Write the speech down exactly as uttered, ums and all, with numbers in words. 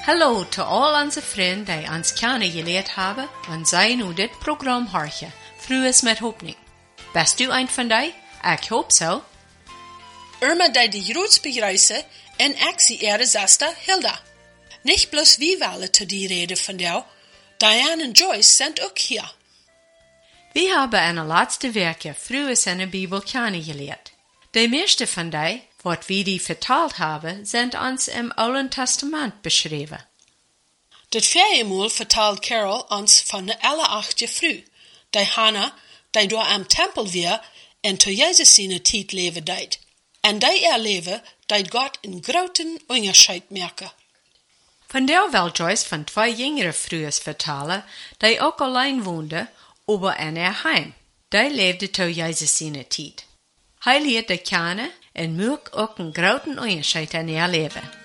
Hallo to all onze vrienden die ons kennen geleerd hebben, en zij nu dit programma horen, Vroeges met Hoopning. Bist du een van die? Ik hoop zo. Irma die die Roots begrüße en ik zie ihre Zasta Hilda. Nicht bloß wie Wale te die Rede von jou, Diane en Joyce sind ook hier. We hebben in de laatste weken Vroeges in de Bibel kennengeleerd. De meeste van die, wat we die vertaald hebben, zijn ons im Oude Testament beschreven. Dit viermal vertelt Carol ons van de alle achtje früh, die Hannah, die door am Tempel weer en to Jezus zijn tijd leven deed, en die erleven dat God een groten onderscheid merken. Van der wil Joyce van twee jongere Vroeges vertellen, die ook alleen woonden, aber in haar heim. Die leefde to Jezus zijn tijd. Hij leert de kennen en maakt ook een groten onderscheid in haar leven.